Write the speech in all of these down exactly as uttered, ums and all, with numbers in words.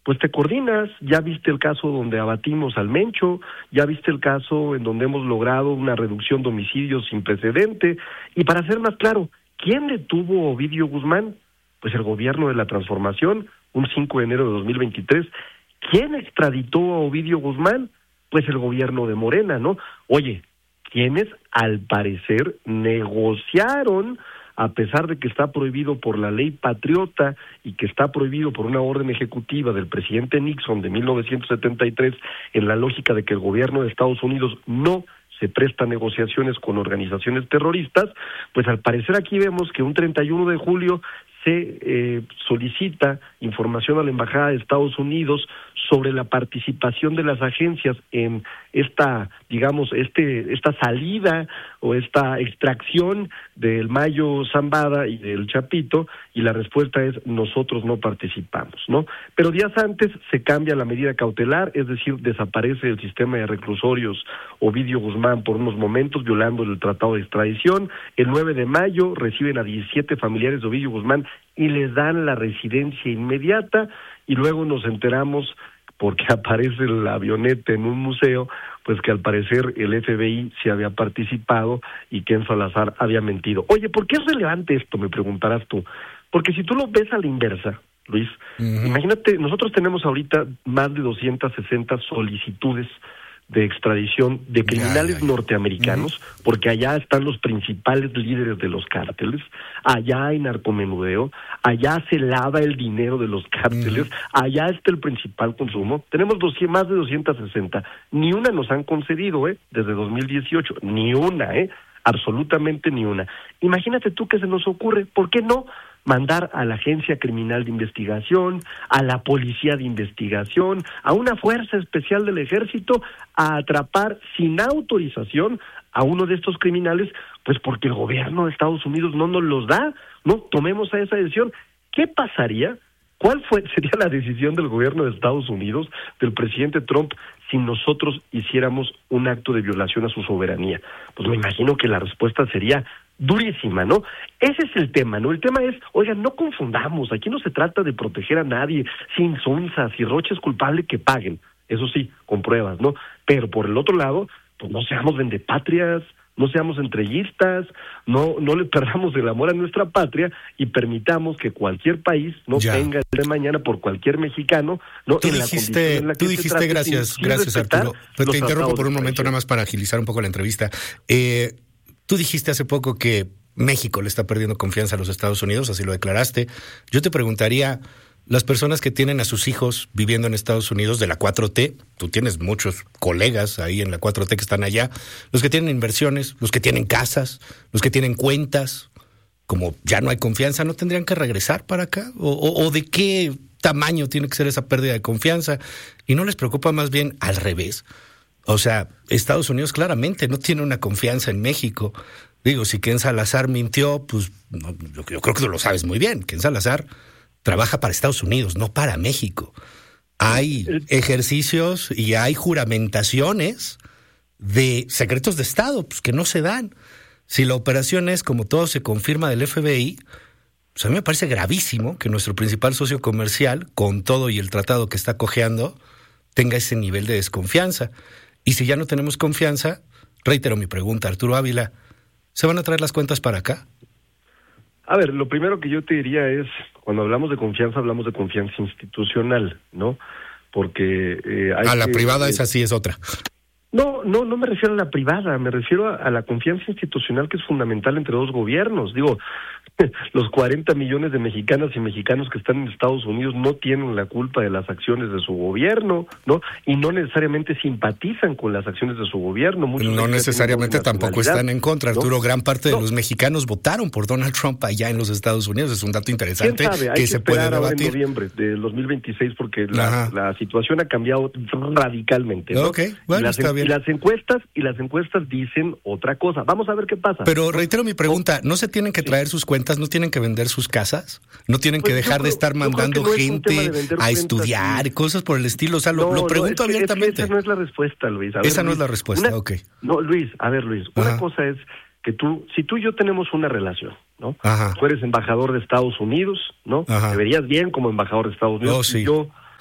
pues te coordinas. Ya viste el caso donde abatimos al Mencho, ya viste el caso en donde hemos logrado una reducción de homicidios sin precedente. Y para ser más claro, ¿quién detuvo a Ovidio Guzmán? Pues el gobierno de la transformación, un cinco de enero de dos mil veintitrés. ¿Quién extraditó a Ovidio Guzmán? Pues el gobierno de Morena, ¿no? Oye, quienes al parecer negociaron, a pesar de que está prohibido por la ley patriota y que está prohibido por una orden ejecutiva del presidente Nixon de mil novecientos setenta y tres, en la lógica de que el gobierno de Estados Unidos no se presta a negociaciones con organizaciones terroristas, pues al parecer aquí vemos que un treinta y uno de julio se eh, solicita información a la Embajada de Estados Unidos sobre la participación de las agencias en esta, digamos, este esta salida o esta extracción del Mayo Zambada y del Chapito, y la respuesta es: nosotros no participamos, ¿no? Pero días antes se cambia la medida cautelar, es decir, desaparece el sistema de reclusorios Ovidio Guzmán por unos momentos, violando el tratado de extradición. El nueve de mayo reciben a diecisiete familiares de Ovidio Guzmán y les dan la residencia inmediata, y luego nos enteramos, porque aparece la avioneta en un museo, pues que al parecer el F B I se había participado y Ken Salazar había mentido. Oye, ¿por qué es relevante esto?, me preguntarás tú. Porque si tú lo ves a la inversa, Luis, uh-huh. imagínate, nosotros tenemos ahorita más de doscientas sesenta solicitudes de extradición de criminales ya, ya, ya. norteamericanos, uh-huh. porque allá están los principales líderes de los cárteles, allá hay narcomenudeo, allá se lava el dinero de los cárteles, uh-huh. allá está el principal consumo. Tenemos doscientas, más de doscientas sesenta, ni una nos han concedido, ¿eh? Desde dos mil dieciocho, ni una, ¿eh? Absolutamente ni una. Imagínate tú qué se nos ocurre, ¿por qué no mandar a la Agencia Criminal de Investigación, a la Policía de Investigación, a una fuerza especial del Ejército a atrapar sin autorización a uno de estos criminales? Pues porque el gobierno de Estados Unidos no nos los da, ¿no? Tomemos a esa decisión. ¿Qué pasaría? ¿Cuál fue sería la decisión del gobierno de Estados Unidos, del presidente Trump, si nosotros hiciéramos un acto de violación a su soberanía? Pues me imagino que la respuesta sería durísima, ¿no? Ese es el tema, ¿no? El tema es, oigan, no confundamos, aquí no se trata de proteger a nadie, sin sonzas, si Rocha es culpable, que paguen, eso sí, con pruebas, ¿no? Pero por el otro lado, pues no seamos vendepatrias, no seamos entreguistas, no no le perdamos el amor a nuestra patria y permitamos que cualquier país no ya. tenga el de mañana por cualquier mexicano, no tú en dijiste, la en la que tú dijiste gracias, sin, gracias sin Arturo. Pero te interrumpo por un de momento nada más para agilizar un poco la entrevista. Eh, tú dijiste hace poco que México le está perdiendo confianza a los Estados Unidos, así lo declaraste. Yo te preguntaría, las personas que tienen a sus hijos viviendo en Estados Unidos de la cuatro T, tú tienes muchos colegas ahí en la cuatro T que están allá, los que tienen inversiones, los que tienen casas, los que tienen cuentas, como ya no hay confianza, ¿no tendrían que regresar para acá? ¿O, o, o de qué tamaño tiene que ser esa pérdida de confianza? ¿Y no les preocupa más bien al revés? O sea, Estados Unidos claramente no tiene una confianza en México. Digo, si Ken Salazar mintió, pues no, yo, yo creo que tú lo sabes muy bien. Ken Salazar trabaja para Estados Unidos, no para México. Hay ejercicios y hay juramentaciones de secretos de Estado, pues que no se dan. Si la operación es, como todo se confirma, del F B I, pues a mí me parece gravísimo que nuestro principal socio comercial, con todo y el tratado que está cojeando, tenga ese nivel de desconfianza. Y si ya no tenemos confianza, reitero mi pregunta, Arturo Ávila, ¿se van a traer las cuentas para acá? A ver, lo primero que yo te diría es, cuando hablamos de confianza, hablamos de confianza institucional, ¿no? Porque eh, hay a la que, privada eh, esa sí es otra. No, no, no me refiero a la privada, me refiero a, a la confianza institucional, que es fundamental entre dos gobiernos. Digo, los cuarenta millones de mexicanas y mexicanos que están en Estados Unidos no tienen la culpa de las acciones de su gobierno, ¿no? Y no necesariamente simpatizan con las acciones de su gobierno. Muchos no necesariamente tampoco están en contra, Arturo. ¿No? Gran parte de no. los mexicanos votaron por Donald Trump allá en los Estados Unidos. Es un dato interesante. ¿Quién sabe? Hay que, que se puede debatir. Ahora en noviembre del dos mil veintiséis, porque la, la situación ha cambiado radicalmente, ¿no? Ok, bueno, y las, está bien. Y las encuestas, y las encuestas dicen otra cosa. Vamos a ver qué pasa. Pero reitero mi pregunta, ¿no se tienen que traer sí. sus cuentas? ¿No tienen que vender sus casas? ¿No tienen pues que dejar creo, de estar mandando no gente de a estudiar y cosas por el estilo? O sea, lo, no, lo pregunto no, es, abiertamente. Es que esa no es la respuesta, Luis. A ver, esa Luis, no es la respuesta, una, ok. No, Luis, a ver, Luis, Ajá. una cosa es que tú, si tú y yo tenemos una relación, ¿no? Ajá. Tú eres embajador de Estados Unidos, ¿no? Ajá. Te verías bien como embajador de Estados Unidos. Oh, sí. Y yo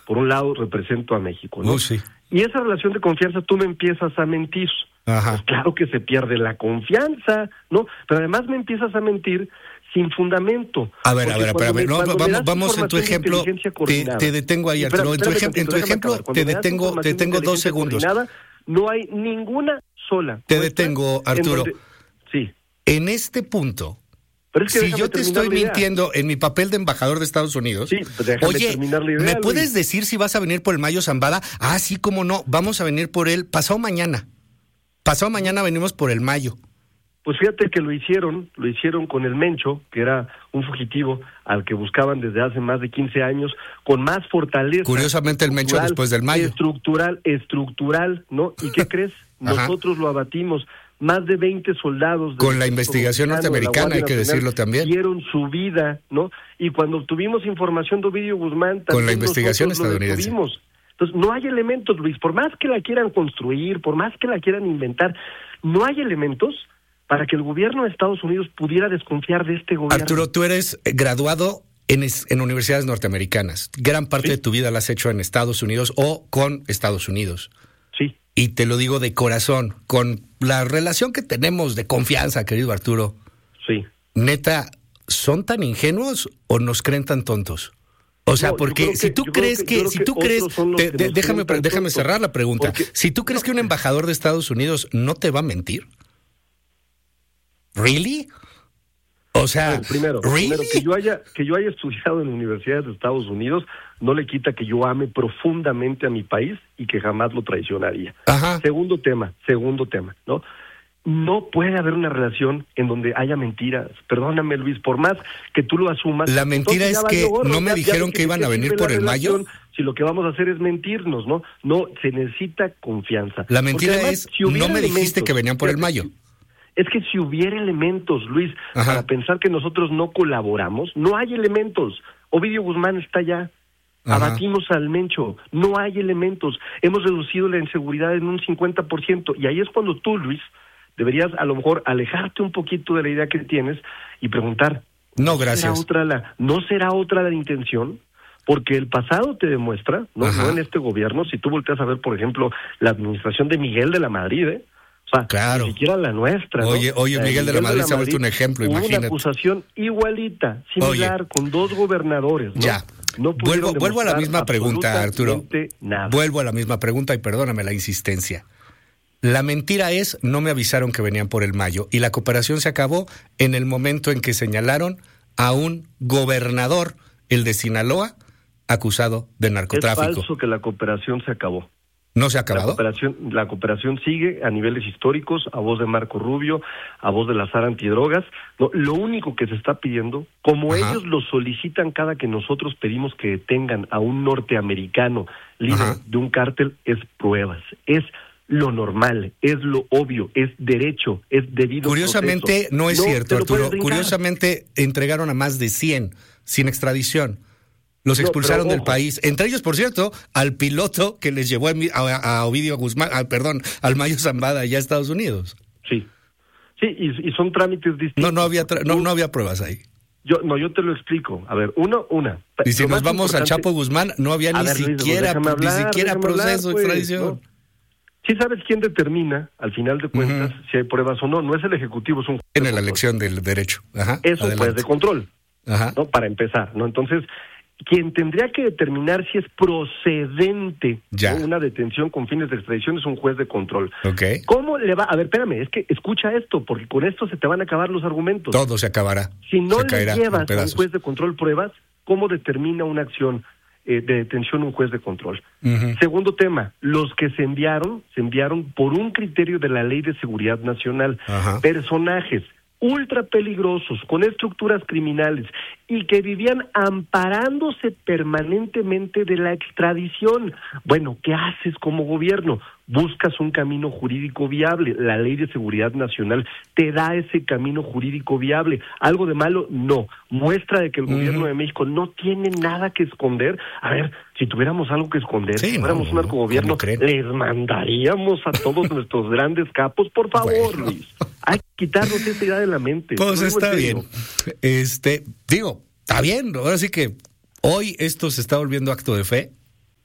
por un lado represento a México, ¿no? Uh, sí. Y esa relación de confianza tú me empiezas a mentir. Ajá. Pues claro que se pierde la confianza, ¿no? Pero además me empiezas a mentir sin fundamento. A ver, a ver, a ver, no, vamos, vamos en tu ejemplo, te, te detengo ahí, Arturo, en tu, ejem, en tu ejemplo te detengo, te detengo dos segundos. No hay ninguna sola. Te detengo, Arturo. Donde, sí. En este punto, Pero es que si yo te estoy mintiendo en mi papel de embajador de Estados Unidos, sí, pues oye, idea, ¿me Luis? puedes decir si vas a venir por el Mayo Zambada? Ah, sí, cómo no, vamos a venir por él pasado mañana. Pasado mañana venimos por el Mayo. Pues fíjate que lo hicieron, lo hicieron con el Mencho, que era un fugitivo al que buscaban desde hace más de quince años, con más fortaleza. Curiosamente el Mencho después del Mayo. Estructural, estructural, ¿no? ¿Y qué crees? Nosotros lo abatimos. Más de veinte soldados. Con la investigación norteamericana, hay que decirlo también. Dieron su vida, ¿no? Y cuando obtuvimos información de Ovidio Guzmán, también con la investigación estadounidense. Entonces, no hay elementos, Luis, por más que la quieran construir, por más que la quieran inventar, no hay elementos para que el gobierno de Estados Unidos pudiera desconfiar de este gobierno. Arturo, tú eres graduado en, en universidades norteamericanas. Gran parte ¿Sí? de tu vida la has hecho en Estados Unidos o con Estados Unidos. Sí. Y te lo digo de corazón, con la relación que tenemos de confianza, querido Arturo. Sí. Neta, ¿son tan ingenuos o nos creen tan tontos? O sea, no, porque que, si tú crees que, que si tú crees, te, de, déjame, déjame cerrar la pregunta. Porque, si tú crees no, que un embajador de Estados Unidos no te va a mentir, ¿really? O sea, ver, primero, ¿really? primero que yo haya que yo haya estudiado en universidades de Estados Unidos no le quita que yo ame profundamente a mi país y que jamás lo traicionaría. Ajá. Segundo tema, segundo tema, ¿no? No puede haber una relación en donde haya mentiras. Perdóname, Luis, por más que tú lo asumas. La mentira es que gorro, no me ya, dijeron ya que, que iban a venir por el Mayo. Si lo que vamos a hacer es mentirnos, ¿no? No, se necesita confianza. La mentira además, es, si no me dijiste que venían por el Mayo. Es que si hubiera elementos, Luis, Ajá. para pensar que nosotros no colaboramos, no hay elementos. Ovidio Guzmán está allá. Ajá. Abatimos al Mencho. No hay elementos. Hemos reducido la inseguridad en un cincuenta por ciento. Y ahí es cuando tú, Luis, deberías a lo mejor alejarte un poquito de la idea que tienes y preguntar. No, gracias. ¿Será otra la, ¿No será otra la intención? Porque el pasado te demuestra, ¿no? no en este gobierno, si tú volteas a ver, por ejemplo, la administración de Miguel de la Madrid, ¿eh? O sea, claro. Ni siquiera la nuestra, ¿no? Oye, oye, Miguel, Miguel de la Madrid, de la Madrid se ha vuelto un ejemplo, hubo imagínate. Una acusación igualita, similar, oye, con dos gobernadores, ¿no? Ya. No vuelvo, vuelvo a la misma pregunta, Arturo. Nada. Vuelvo a la misma pregunta y perdóname la insistencia. La mentira es, no me avisaron que venían por el Mayo, y la cooperación se acabó en el momento en que señalaron a un gobernador, el de Sinaloa, acusado de narcotráfico. Es falso que la cooperación se acabó. ¿No se ha acabado? La cooperación, la cooperación sigue a niveles históricos, a voz de Marco Rubio, a voz de la Sara Antidrogas. No, lo único que se está pidiendo, como Ajá. ellos lo solicitan cada que nosotros pedimos que detengan a un norteamericano líder Ajá. de un cártel, es pruebas, es lo normal, es lo obvio, es derecho, es debido. Curiosamente, proceso. no es no cierto, Arturo. Curiosamente, entregaron a más de cien sin extradición. Los expulsaron no, del país. Entre ellos, por cierto, al piloto que les llevó a, a, a Ovidio Guzmán, a, perdón, al Mayo Zambada allá a Estados Unidos. Sí, sí, y, y son trámites distintos. No, no había, tra- no, no había pruebas ahí. Yo, no, yo te lo explico. A ver, uno, una. Y si nos vamos al Chapo Guzmán, no había ni ver, siquiera, Luis, hablar, ni siquiera proceso de pues, extradición. ¿no? Sí sabes quién determina, al final de cuentas, uh-huh. si hay pruebas o no. No es el Ejecutivo, es un juez. En la elección del derecho. Ajá, es un juez de control. Ajá. ¿No? Para empezar, ¿no? Entonces, quien tendría que determinar si es procedente ¿no? una detención con fines de extradición es un juez de control. Okay. ¿Cómo le va? A ver, espérame, es que escucha esto, porque con esto se te van a acabar los argumentos. Todo se acabará. Si no se le llevas a un juez de control pruebas, ¿cómo determina una acción eh, de detención un juez de control? Uh-huh. Segundo tema, los que se enviaron, se enviaron por un criterio de la Ley de Seguridad Nacional. Uh-huh. Personajes ultra peligrosos, con estructuras criminales, y que vivían amparándose permanentemente de la extradición. Bueno, ¿qué haces como gobierno? Buscas un camino jurídico viable. La Ley de Seguridad Nacional te da ese camino jurídico viable. ¿Algo de malo? No. Muestra de que el uh-huh. gobierno de México no tiene nada que esconder. A ver, si tuviéramos algo que esconder, sí, si fuéramos no, un narcogobierno, les mandaríamos a todos nuestros grandes capos. Por favor, bueno. Luis. Hay que quitarnos esa idea de la mente. Pues está bien. Este, digo, está bien. Ahora sí que hoy esto se está volviendo acto de fe.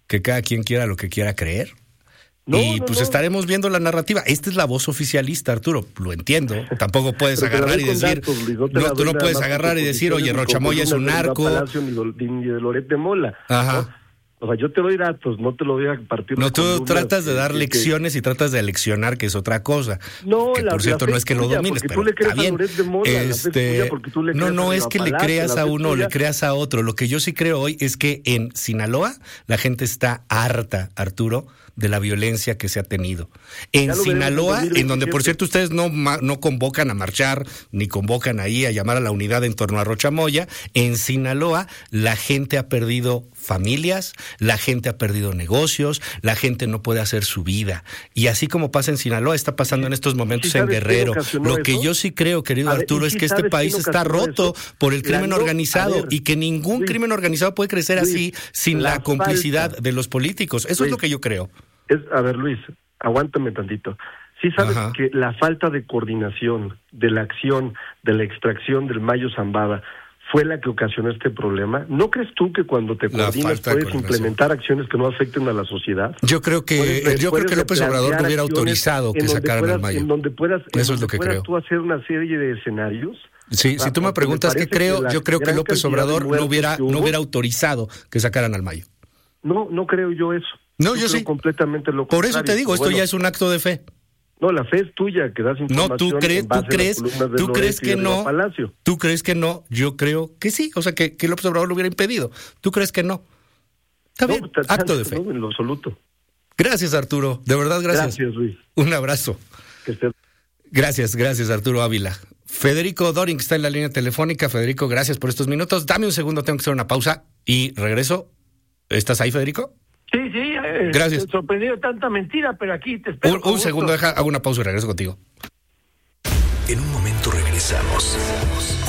que cada quien quiera lo que quiera creer. No, y no, pues no. estaremos viendo la narrativa. Esta es la voz oficialista, Arturo, lo entiendo. Tampoco puedes agarrar y decir, datos, Luis, no, no, tú no puedes agarrar y decir, oye, Rochamoya es un narco. Palacio, ni, de, ni de Loret de Mola. Ajá. ¿no? O sea, yo te doy datos, no te lo voy a partir. No, tú tratas de dar que, lecciones que... y tratas de aleccionar, que es otra cosa. No, que la, por cierto la no es que lo domines, pero tú le crees está bien. A Loret de Mola, este, tú le no, no a es que Palacio, le creas a uno o le tuya. creas a otro. Lo que yo sí creo hoy es que en Sinaloa la gente está harta, Arturo, de la violencia que se ha tenido. En Sinaloa, en donde por cierto ustedes no, no convocan a marchar, ni convocan ahí a llamar a la unidad en torno a Rochamoya, en Sinaloa la gente ha perdido familias, la gente ha perdido negocios, la gente no puede hacer su vida. Y así como pasa en Sinaloa, está pasando en estos momentos en Guerrero. Lo que eso? yo sí creo, querido ver, Arturo, es que este país está roto eso? por el crimen la organizado ver, y que ningún Luis, crimen organizado puede crecer Luis, así sin la, la complicidad falta. de los políticos. Eso Luis, es lo que yo creo. Es, a ver, Luis, aguántame tantito. Sí sabes Ajá. que la falta de coordinación, de la acción, de la extracción del Mayo Zambada fue la que ocasionó este problema. ¿No crees tú que cuando te coordinas puedes implementar acciones que no afecten a la sociedad? Yo creo que puedes, yo creo que López Obrador no hubiera autorizado que sacaran puedas, al Mayo. En donde puedas, en Eso donde es lo que puedas creo. tú hacer una serie de escenarios. Sí, si tú me preguntas qué creo, yo creo que López Obrador no hubiera que hubo, no hubiera autorizado que sacaran al Mayo. No, no creo yo eso. No, yo, yo creo sí. completamente lo Por eso te digo, esto bueno, ya es un acto de fe. No, la fe es tuya, que das información. No, tú crees, tú crees, tú crees que no. Palacio. Tú crees que no. Yo creo que sí. O sea, que, que López Obrador lo hubiera impedido. Tú crees que no. Está no, bien. Está, acto de fe. No, en lo absoluto. Gracias, Arturo. De verdad, gracias. Gracias, Luis. Un abrazo. Que esté... Gracias, gracias, Arturo Ávila. Federico Doring está en la línea telefónica. Federico, gracias por estos minutos. Dame un segundo, tengo que hacer una pausa y regreso. ¿Estás ahí, Federico? Sí, sí, eh, gracias. Me sorprendió tanta mentira, pero aquí te espero. Un, un segundo, deja, hago una pausa y regreso contigo. En un momento regresamos.